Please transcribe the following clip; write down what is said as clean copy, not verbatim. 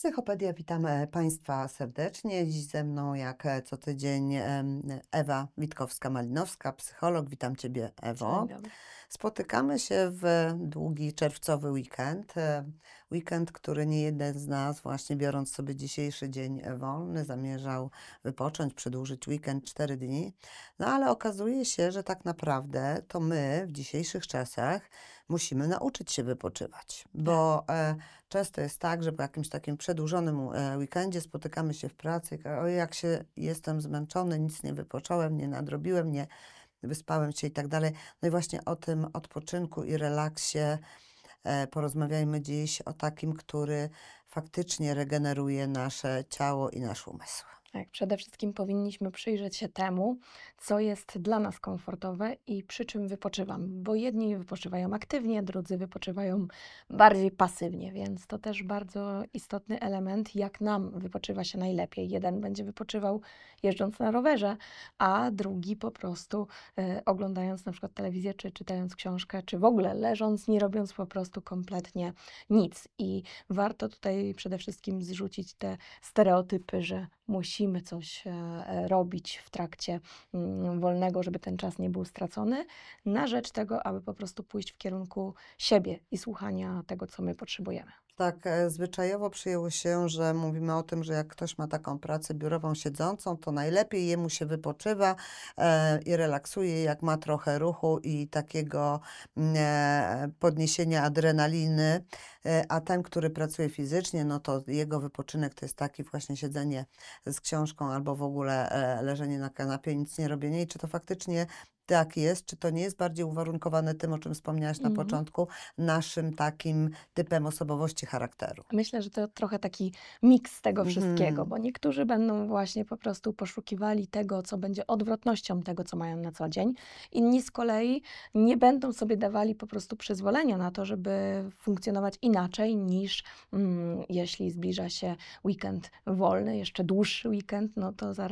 Psychopedia, witam Państwa serdecznie. Dziś ze mną, jak co tydzień, Ewa Witkowska-Malinowska, psycholog. Witam Ciebie, Dzień Ewo. dobry. Spotykamy się w długi czerwcowy weekend. Weekend, który nie jeden z nas, właśnie biorąc sobie dzisiejszy dzień wolny, zamierzał wypocząć, przedłużyć weekend 4 dni. No ale okazuje się, że tak naprawdę to my w dzisiejszych czasach musimy nauczyć się wypoczywać, Tak. bo często jest tak, że po jakimś takim przedłużonym weekendzie spotykamy się w pracy i o jak się jestem zmęczony, nic nie wypocząłem, nie nadrobiłem, nie wyspałem się i tak dalej. No i właśnie o tym odpoczynku i relaksie porozmawiajmy dziś, o takim, który faktycznie regeneruje nasze ciało i nasz umysł. Tak, przede wszystkim powinniśmy przyjrzeć się temu, co jest dla nas komfortowe i przy czym wypoczywamy, bo jedni wypoczywają aktywnie, drudzy wypoczywają bardziej pasywnie, więc to też bardzo istotny element, jak nam wypoczywa się najlepiej. Jeden będzie wypoczywał jeżdżąc na rowerze, a drugi po prostu oglądając na przykład telewizję, czy czytając książkę, czy w ogóle leżąc, nie robiąc po prostu kompletnie nic. I warto tutaj przede wszystkim zrzucić te stereotypy, że musimy coś robić w trakcie wolnego, żeby ten czas nie był stracony, na rzecz tego, aby po prostu pójść w kierunku siebie i słuchania tego, co my potrzebujemy. Tak, zwyczajowo przyjęło się, że mówimy o tym, że jak ktoś ma taką pracę biurową siedzącą, to najlepiej jemu się wypoczywa i relaksuje, jak ma trochę ruchu i takiego podniesienia adrenaliny, a ten, który pracuje fizycznie, no to jego wypoczynek to jest taki właśnie siedzenie z książką albo w ogóle leżenie na kanapie, nic nie robienie. I czy to faktycznie tak jest, czy to nie jest bardziej uwarunkowane tym, o czym wspomniałaś na Mhm. początku, naszym takim typem osobowości, charakteru? Myślę, że to trochę taki miks tego wszystkiego, Mhm. bo niektórzy będą właśnie po prostu poszukiwali tego, co będzie odwrotnością tego, co mają na co dzień. Inni z kolei nie będą sobie dawali po prostu przyzwolenia na to, żeby funkcjonować inaczej niż jeśli zbliża się weekend wolny, jeszcze dłuższy weekend, no to zaraz